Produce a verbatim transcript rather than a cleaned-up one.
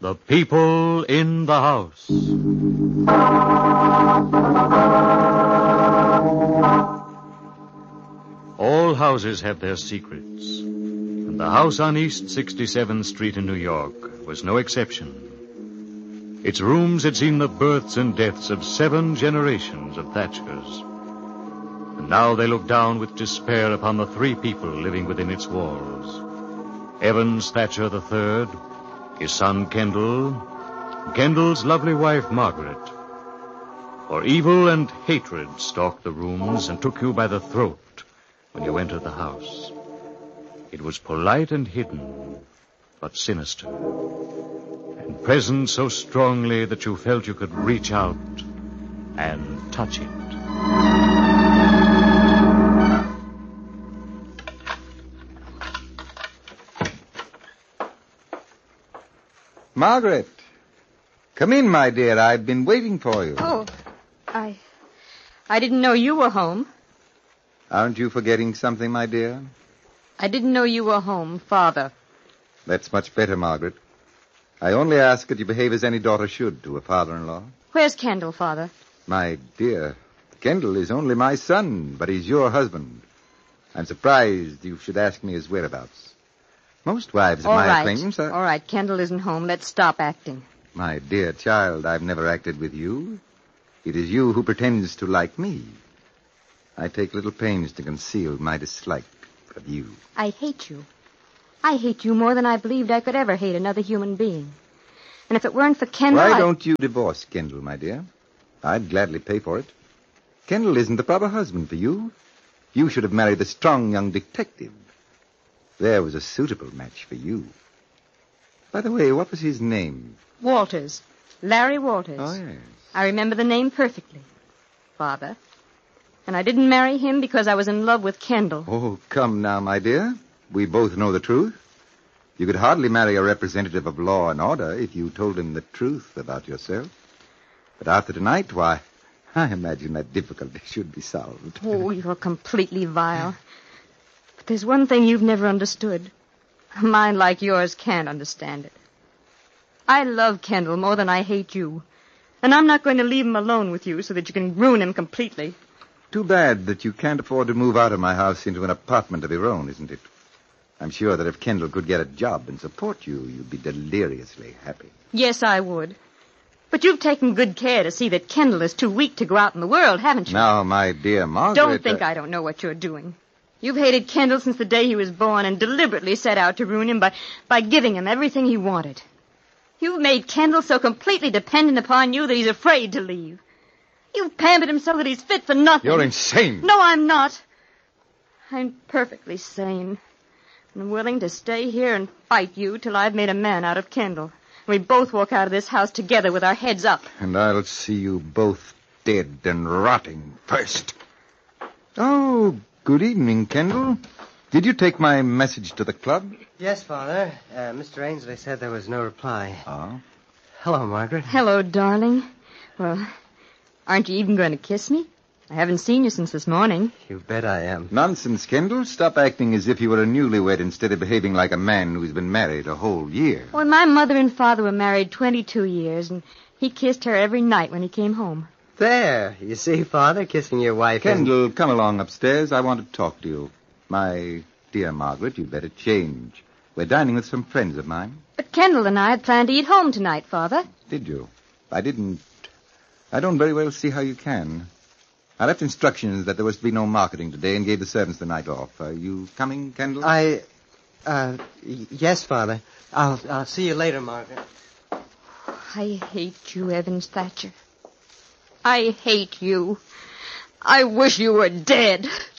The People in the House. All houses have their secrets, and the house on East sixty-seventh Street in New York was no exception. Its rooms had seen the births and deaths of seven generations of Thatchers. And now they looked down with despair upon the three people living within its walls. Evans Thatcher the third, his son Kendall, Kendall's lovely wife Margaret. For evil and hatred stalked the rooms and took you by the throat when you entered the house. It was polite and hidden, but sinister, and present so strongly that you felt you could reach out and touch it. Margaret, come in, my dear. I've been waiting for you. Oh, I... I didn't know you were home. Aren't you forgetting something, my dear? I didn't know you were home, Father. That's much better, Margaret. I only ask that you behave as any daughter should to a father-in-law. Where's Kendall, Father? My dear, Kendall is only my son, but he's your husband. I'm surprised you should ask me his whereabouts. Most wives of All my right. acquaintance are... All right, Kendall isn't home. Let's stop acting. My dear child, I've never acted with you. It is you who pretends to like me. I take little pains to conceal my dislike of you. I hate you. I hate you more than I believed I could ever hate another human being. And if it weren't for Kendall, Why I... don't you divorce Kendall, my dear? I'd gladly pay for it. Kendall isn't the proper husband for you. You should have married the strong young detective. There was a suitable match for you. By the way, what was his name? Walters. Larry Walters. Oh, yes. I remember the name perfectly, Father. And I didn't marry him because I was in love with Kendall. Oh, come now, my dear. We both know the truth. You could hardly marry a representative of law and order if you told him the truth about yourself. But after tonight, why, I imagine that difficulty should be solved. Oh, you're completely vile. But there's one thing you've never understood. A mind like yours can't understand it. I love Kendall more than I hate you. And I'm not going to leave him alone with you so that you can ruin him completely. Too bad that you can't afford to move out of my house into an apartment of your own, isn't it? I'm sure that if Kendall could get a job and support you, you'd be deliriously happy. Yes, I would. But you've taken good care to see that Kendall is too weak to go out in the world, haven't you? Now, my dear Margaret... Don't think uh... I don't know what you're doing. You've hated Kendall since the day he was born and deliberately set out to ruin him by, by giving him everything he wanted. You've made Kendall so completely dependent upon you that he's afraid to leave. You've pampered him so that he's fit for nothing. You're insane. No, I'm not. I'm perfectly sane. I'm willing to stay here and fight you till I've made a man out of Kendall. We both walk out of this house together with our heads up. And I'll see you both dead and rotting first. Oh, good evening, Kendall. Did you take my message to the club? Yes, Father. Uh, Mister Ainsley said there was no reply. Oh? Hello, Margaret. Hello, darling. Well, aren't you even going to kiss me? I haven't seen you since this morning. You bet I am. Nonsense, Kendall. Stop acting as if you were a newlywed instead of behaving like a man who's been married a whole year. Well, my mother and father were married twenty-two years, and he kissed her every night when he came home. There. You see, Father, kissing your wife. Kendall, come along upstairs. I want to talk to you. My dear Margaret, you'd better change. We're dining with some friends of mine. But Kendall and I had planned to eat home tonight, Father. Did you? I didn't... I don't very well see how you can. I left instructions that there was to be no marketing today and gave the servants the night off. Are you coming, Kendall? I, uh, y- yes, Father. I'll, I'll see you later, Margaret. I hate you, Evans Thatcher. I hate you. I wish you were dead.